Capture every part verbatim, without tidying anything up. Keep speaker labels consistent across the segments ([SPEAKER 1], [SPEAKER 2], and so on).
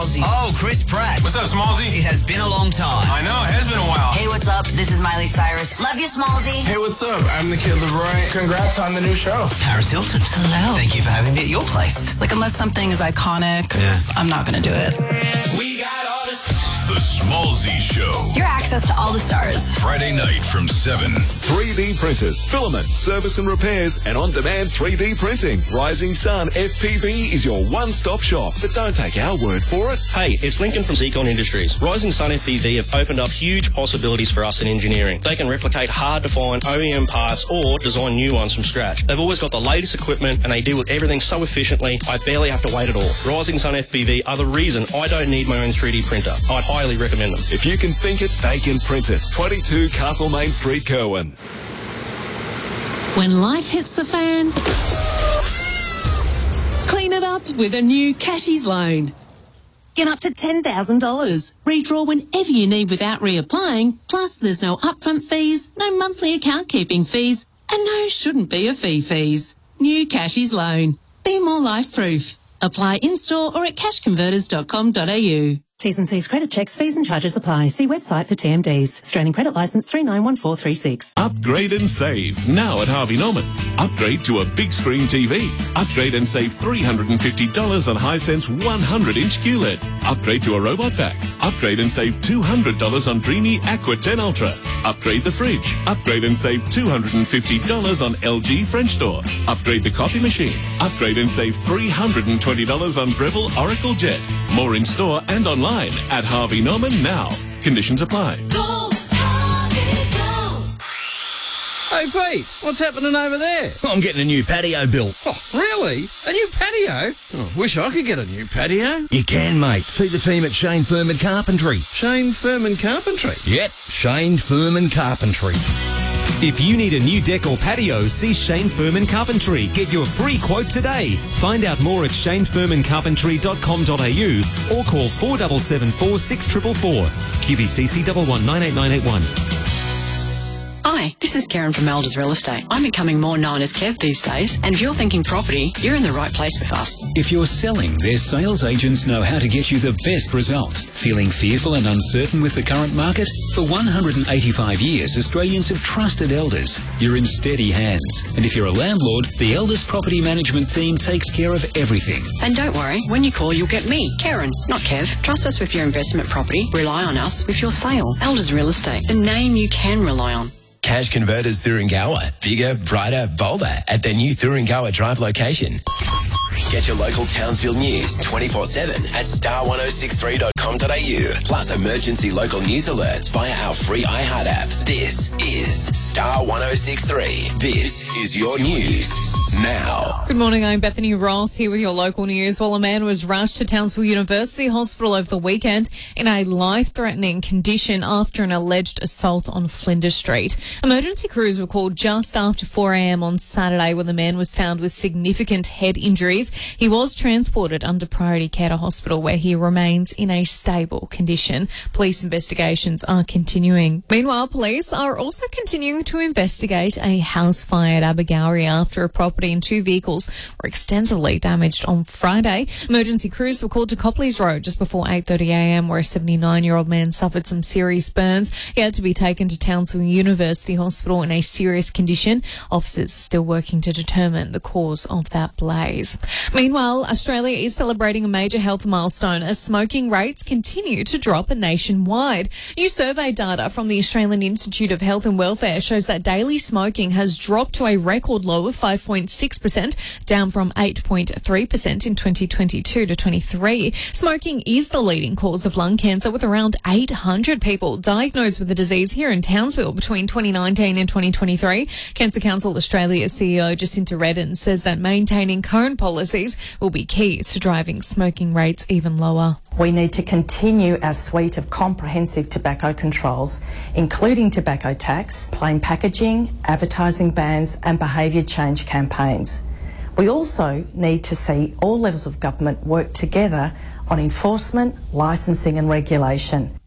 [SPEAKER 1] Oh, Chris Pratt.
[SPEAKER 2] What's up, Smallsy?
[SPEAKER 1] It has been a long time.
[SPEAKER 2] I know, it has been a while.
[SPEAKER 3] Hey, what's up? This is Miley Cyrus. Love you, Smallsy.
[SPEAKER 4] Hey, what's up? I'm the Kid Leroy. Congrats on the new show.
[SPEAKER 1] Paris Hilton.
[SPEAKER 3] Hello.
[SPEAKER 1] Thank you for having me at your place.
[SPEAKER 3] Like, unless something is iconic,
[SPEAKER 1] Yeah.
[SPEAKER 3] I'm not going to do it.
[SPEAKER 5] We got all this.
[SPEAKER 6] The Smallsy Show.
[SPEAKER 3] Your access to all the stars.
[SPEAKER 6] Friday night from seven.
[SPEAKER 7] three D printers, filament, service and repairs, and on-demand three D printing. Rising Sun F P V is your one-stop shop. But don't take our word for it.
[SPEAKER 8] Hey, it's Lincoln from Zecon Industries. Rising Sun F P V have opened up huge possibilities for us in engineering. They can replicate hard-to-find O E M parts or design new ones from scratch. They've always got the latest equipment and they deal with everything so efficiently, I barely have to wait at all. Rising Sun F P V are the reason I don't need my own three D printer. I'd highly recommend them.
[SPEAKER 7] If you can think it, they can print it. twenty-two Castlemaine Street, Kerwin.
[SPEAKER 9] When life hits the fan, clean it up with a new Cashies loan. Get up to ten thousand dollars. Redraw whenever you need without reapplying. Plus, there's no upfront fees, no monthly account keeping fees, and no shouldn't be a fee fees. New Cashies loan. Be more life-proof. Apply in-store or at cash converters dot com dot a u. T's and C's credit checks, fees and charges apply. See website for T M Ds. Australian Credit Licence three nine one four three six.
[SPEAKER 7] Upgrade and save now at Harvey Norman. Upgrade to a big screen T V. Upgrade and save three hundred fifty dollars on Hisense one hundred inch Q L E D. Upgrade to a robot vac. Upgrade and save two hundred dollars on Dreamy Aqua ten Ultra. Upgrade the fridge. Upgrade and save two hundred fifty dollars on L G French Door. Upgrade the coffee machine. Upgrade and save three hundred twenty dollars on Breville Oracle Jet. More in store and online at Harvey Norman now. Conditions apply.
[SPEAKER 5] Go, Harvey, go.
[SPEAKER 10] Hey, Pete, what's happening over there?
[SPEAKER 11] I'm getting a new patio built.
[SPEAKER 10] Oh, really? A new patio? Oh, wish I could get a new patio.
[SPEAKER 11] You can, mate. See the team at Shane Furman Carpentry.
[SPEAKER 10] Shane Furman Carpentry?
[SPEAKER 11] Yep, Shane Furman Carpentry.
[SPEAKER 12] If you need a new deck or patio, see Shane Furman Carpentry. Get your free quote today. Find out more at shane furman carpentry dot com dot a u or call four seven seven four, six four four four. Q B C C one one nine eight nine eight one.
[SPEAKER 13] Hi, this is Karen from Elders Real Estate. I'm becoming more known as Kev these days, and if you're thinking property, you're in the right place with us.
[SPEAKER 14] If you're selling, their sales agents know how to get you the best result. Feeling fearful and uncertain with the current market? For one hundred eighty-five years, Australians have trusted Elders. You're in steady hands. And if you're a landlord, the Elders Property Management team takes care of everything.
[SPEAKER 13] And don't worry, when you call, you'll get me, Karen, not Kev. Trust us with your investment property. Rely on us with your sale. Elders Real Estate, the name you can rely on.
[SPEAKER 15] Cash Converters Thuringowa. Bigger, brighter, bolder at their new Thuringowa Drive location. Get your local Townsville news twenty-four seven at star ten sixty-three dot com dot a u. Plus emergency local news alerts via our free iHeart app. This is Star ten sixty-three. This is your news now.
[SPEAKER 16] Good morning, I'm Bethany Ross here with your local news. Well, a man was rushed to Townsville University Hospital over the weekend in a life-threatening condition after an alleged assault on Flinders Street. Emergency crews were called just after four a m on Saturday when the man was found with significant head injuries. He was transported under priority care to hospital where he remains in a stable condition. Police investigations are continuing. Meanwhile, police are also continuing to investigate a house fire at Abergowrie after a property and two vehicles were extensively damaged on Friday. Emergency crews were called to Copleys Road just before eight thirty a m where a seventy-nine-year-old man suffered some serious burns. He had to be taken to Townsville University Hospital in a serious condition. Officers are still working to determine the cause of that blaze. Meanwhile, Australia is celebrating a major health milestone as smoking rates continue to drop nationwide. New survey data from the Australian Institute of Health and Welfare shows that daily smoking has dropped to a record low of five point six percent, down from eight point three percent in twenty twenty-two to twenty-three. Smoking is the leading cause of lung cancer, with around eight hundred people diagnosed with the disease here in Townsville between twenty nineteen and twenty twenty-three. Cancer Council Australia's C E O Jacinta Redden says that maintaining current policies will be key to driving smoking rates even lower.
[SPEAKER 17] We need to continue our suite of comprehensive tobacco controls, including tobacco tax, plain packaging, advertising bans and behaviour change campaigns. We also need to see all levels of government work together on enforcement, licensing and regulation.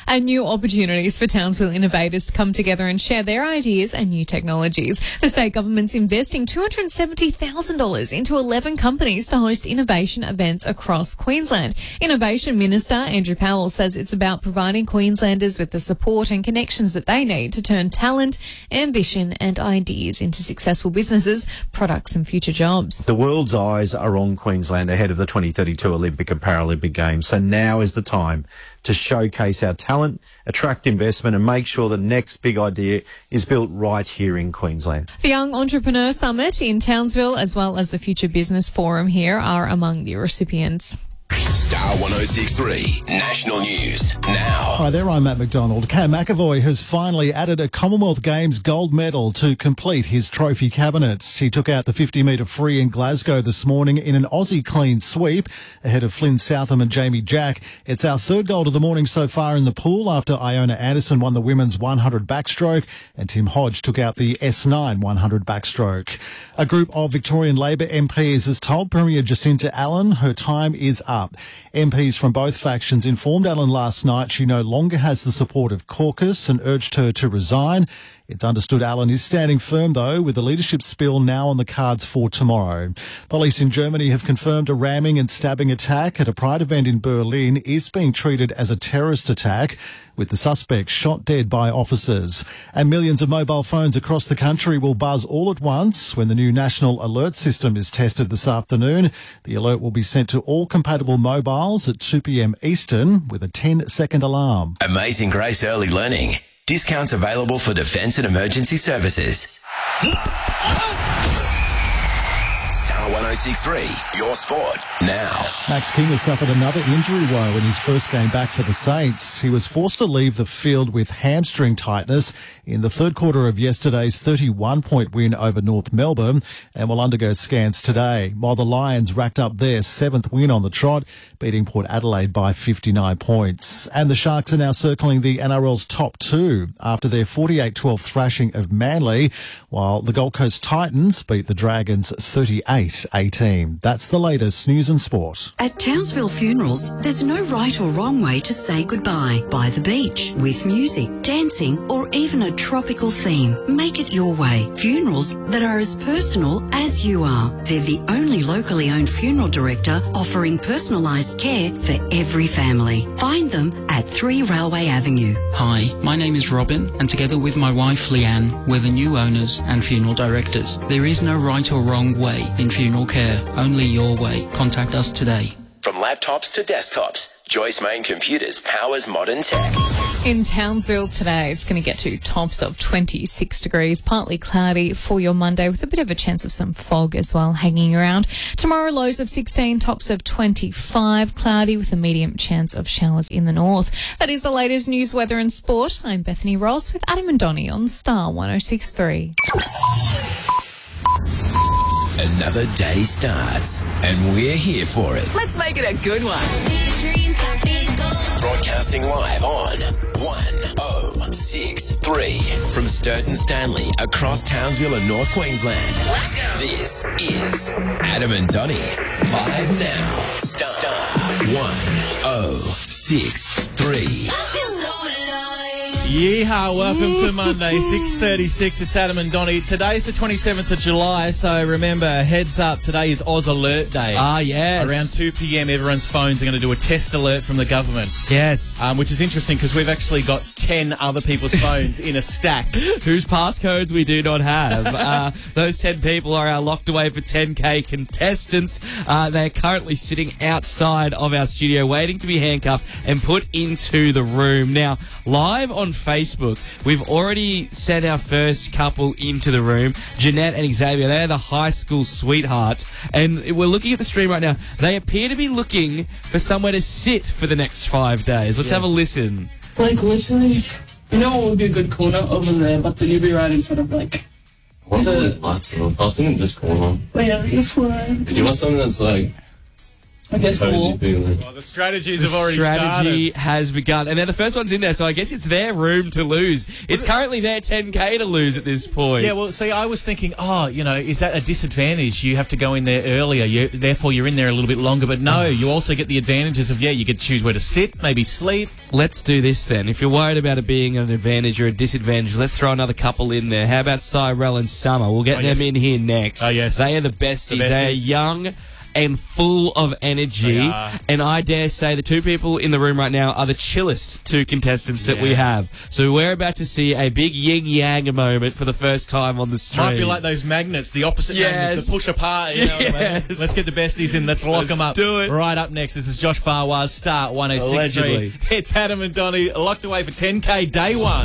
[SPEAKER 16] and new opportunities for Townsville innovators to come together and share their ideas and new technologies. The state government's investing two hundred seventy thousand dollars into eleven companies to host innovation events across Queensland. Innovation Minister Andrew Powell says it's about providing Queenslanders with the support and connections that they need to turn talent, ambition and ideas into successful businesses, products and future jobs.
[SPEAKER 2] The world's eyes are on Queensland ahead of the twenty thirty-two Olympic and Paralympic Games, so now is the time to showcase our talent, attract investment and make sure the next big idea is built right here in Queensland.
[SPEAKER 16] The Young Entrepreneur Summit in Townsville as well as the Future Business Forum here are among the recipients.
[SPEAKER 15] Star one oh six three National News now.
[SPEAKER 18] Hi there, I'm Matt McDonald. Cam McAvoy has finally added a Commonwealth Games gold medal to complete his trophy cabinet. He took out the fifty metre free in Glasgow this morning in an Aussie clean sweep ahead of Flynn Southam and Jamie Jack. It's our third gold of the morning so far in the pool after Iona Anderson won the women's one hundred backstroke and Tim Hodge took out the S nine one hundred backstroke. A group of Victorian Labor M Ps has told Premier Jacinta Allen her time is up. M Ps from both factions informed Allen last night she no longer has the support of caucus and urged her to resign. It's understood Allen is standing firm, though, with the leadership spill now on the cards for tomorrow. Police in Germany have confirmed a ramming and stabbing attack at a Pride event in Berlin is being treated as a terrorist attack, with the suspect shot dead by officers. And millions of mobile phones across the country will buzz all at once when the new National Alert System is tested this afternoon. The alert will be sent to all compatible mobiles at two p m Eastern with a ten second alarm.
[SPEAKER 15] Amazing Grace Early Learning. Discounts available for defence and emergency services. Star one oh six three, your sport now.
[SPEAKER 18] Max King has suffered another injury woe in his first game back for the Saints. He was forced to leave the field with hamstring tightness in the third quarter of yesterday's thirty-one point win over North Melbourne and will undergo scans today, while the Lions racked up their seventh win on the trot, beating Port Adelaide by fifty-nine points. And the Sharks are now circling the N R L's top two after their forty-eight twelve thrashing of Manly, while the Gold Coast Titans beat the Dragons thirty-eight eighteen. That's the latest news and sport.
[SPEAKER 19] At Townsville Funerals, there's no right or wrong way to say goodbye. By the beach, with music, dancing, or even a tropical theme. Make it your way. Funerals that are as personal as you are. They're the only locally owned funeral director offering personalised care for every family. Find them at three Railway Avenue.
[SPEAKER 20] Hi, my name is Robin, and together with my wife Leanne, we're the new owners and funeral directors. There is no right or wrong way in funeral care, only your way. Contact us today.
[SPEAKER 15] From laptops to desktops, Joyce Main Computers powers modern tech.
[SPEAKER 16] In Townsville today, it's going to get to tops of twenty-six degrees, partly cloudy for your Monday with a bit of a chance of some fog as well hanging around. Tomorrow, lows of sixteen, tops of twenty-five, cloudy with a medium chance of showers in the north. That is the latest news, weather and sport. I'm Bethany Ross with Adam and Donnie on Star one oh six three.
[SPEAKER 15] Another day starts, and we're here for it.
[SPEAKER 21] Let's make it a good one.
[SPEAKER 15] Broadcasting live on one oh six three from Sturton Stanley across Townsville and North Queensland. This is Adam and Donnie live now. Star one oh six three.
[SPEAKER 22] Yeehaw, welcome to Monday, six thirty-six. It's Adam and Donnie. Today's the twenty-seventh of July, so remember, heads up, today is Oz Alert Day.
[SPEAKER 23] Ah, yes.
[SPEAKER 22] Around two p m, everyone's phones are going to do a test alert from the government.
[SPEAKER 23] Yes.
[SPEAKER 22] Um, which is interesting because we've actually got ten other people's phones in a stack.
[SPEAKER 23] Whose passcodes we do not have. uh, those ten people are our locked away for ten K contestants. Uh, they're currently sitting outside of our studio waiting to be handcuffed and put into the room. Now, live on Facebook, we've already sent our first couple into the room. Jeanette and Xavier, they're the high school sweethearts, and we're looking at the stream right now. They appear to be looking for somewhere to sit for the next five days. Let's yeah. have a listen.
[SPEAKER 24] Like, literally, you know what would be a good corner over there, but then you'd be right in front of, like,
[SPEAKER 25] I want the lights on. I was thinking this corner.
[SPEAKER 24] Oh, yeah, this corner.
[SPEAKER 25] Do you want something that's, like,
[SPEAKER 24] Against the wall.
[SPEAKER 22] Well, the strategies have already
[SPEAKER 23] Strategy
[SPEAKER 22] started.
[SPEAKER 23] has begun. And they're the first ones in there, so I guess it's their room to lose. It's currently their ten K to lose at this point.
[SPEAKER 22] Yeah, well, see, I was thinking, oh, you know, is that a disadvantage? You have to go in there earlier, you, therefore you're in there a little bit longer. But no, you also get the advantages of, yeah, you get to choose where to sit, maybe sleep.
[SPEAKER 23] Let's do this then. If you're worried about it being an advantage or a disadvantage, let's throw another couple in there. How about Cyrell and Summer? We'll get
[SPEAKER 22] Oh,
[SPEAKER 23] them
[SPEAKER 22] yes.
[SPEAKER 23] in here next.
[SPEAKER 22] Oh, yes.
[SPEAKER 23] They are the besties.
[SPEAKER 22] The
[SPEAKER 23] They are
[SPEAKER 22] besties.
[SPEAKER 23] young and full of energy.
[SPEAKER 22] They are.
[SPEAKER 23] And I dare say the two people in the room right now are the chillest two contestants that we
[SPEAKER 22] Yeah.
[SPEAKER 23] have. So we're about to see a big yin-yang moment for the first time on the stream.
[SPEAKER 22] Might be like those magnets, the opposite
[SPEAKER 23] Yes.
[SPEAKER 22] magnets that push apart. You know what I mean?
[SPEAKER 23] Yes.
[SPEAKER 22] Let's get the besties in. Let's lock
[SPEAKER 23] Let's
[SPEAKER 22] them up.
[SPEAKER 23] do it.
[SPEAKER 22] Right up next, this is Josh Farwaz, Start one oh six three.
[SPEAKER 23] Allegedly.
[SPEAKER 22] It's Adam and Donnie locked away for ten K day one.